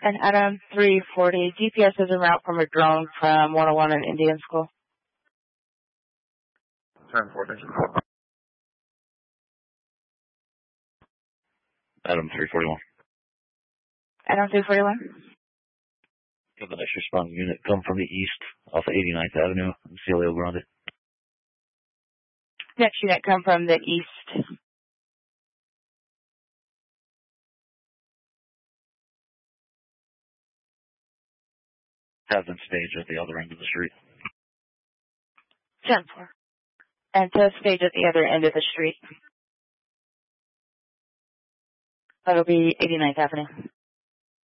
And Adam 340, GPS is en route from a drone from 101 in Indian School. 1040. Adam 341. Adam 341. Got the next responding unit come from the east off of 89th Avenue in Cielo Grande. Next unit come from the east. Have been staged at the other end of the street. 10-4. And to stage at the other end of the street. That'll be 89th Avenue.